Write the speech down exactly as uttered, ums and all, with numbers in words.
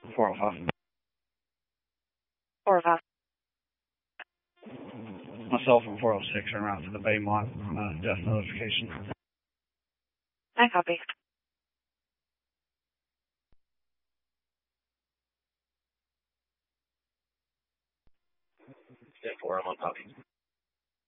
four oh five. four oh five. Myself and four oh six are en route to the Baymont uh, death notification. I copy. Yeah, four, I'm on copy.